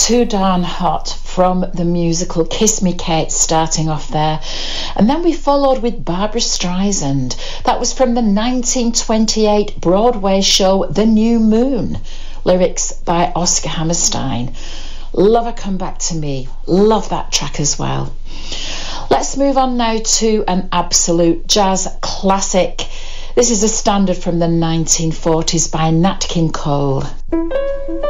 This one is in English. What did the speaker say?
Too Darn Hot from the musical Kiss Me Kate, starting off there. And then we followed with Barbra Streisand. That was from the 1928 Broadway show The New Moon. Lyrics by Oscar Hammerstein. Love a Come Back to Me. Love that track as well. Let's move on now to an absolute jazz classic. This is a standard from the 1940s by Nat King Cole.